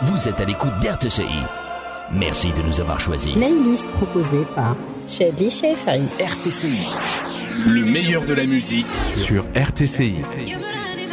Vous êtes à l'écoute d'RTCI. Merci de nous avoir choisis. Playlist proposée par Shadli Shefari. RTCI. Le meilleur de la musique sur RTCI.